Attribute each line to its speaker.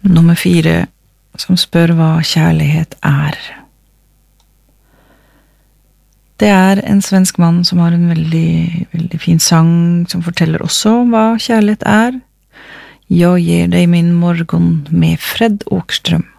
Speaker 1: Nummer 4, som spør hva kjærlighet er. Det er en svensk mann som har en veldig, veldig fin sang som forteller også om hva kjærlighet er. Jeg gir deg min morgon med Fred Åkerström.